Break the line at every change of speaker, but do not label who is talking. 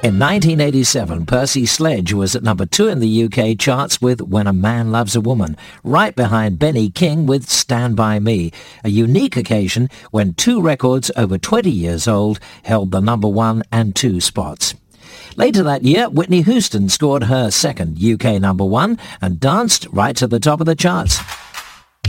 In 1987, Percy Sledge was at number 2 in the UK charts with When a Man Loves a Woman, right behind Benny King with Stand By Me, a unique occasion when two records over 20 years old held the number 1 and 2 spots. Later that year, Whitney Houston scored her second UK number 1 and danced right to the top of the charts.